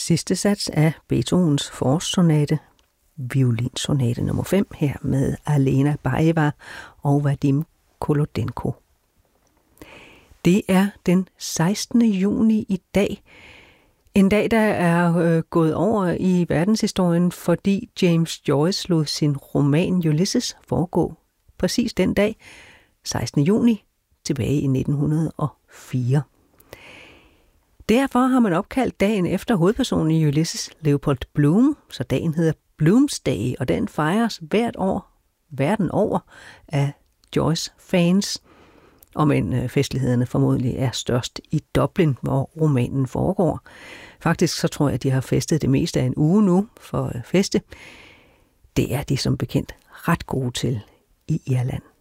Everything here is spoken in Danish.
Sidste sats af Beethovens forårssonate, violinsonate nummer 5, her med Alena Baeva og Vadim Kolodenko. Det er den 16. juni i dag. En dag, der er gået over i verdenshistorien, fordi James Joyce lod sin roman Ulysses foregå præcis den dag, 16. juni, tilbage i 1904. Derfor har man opkaldt dagen efter hovedpersonen i Ulysses, Leopold Bloom, så dagen hedder Bloomsday, og den fejres hvert år verden over af Joyce-fans, om end festlighederne formodentlig er størst i Dublin, hvor romanen foregår. Faktisk så tror jeg, at de har festet det meste af en uge nu for at feste. Det er de som bekendt ret gode til i Irland.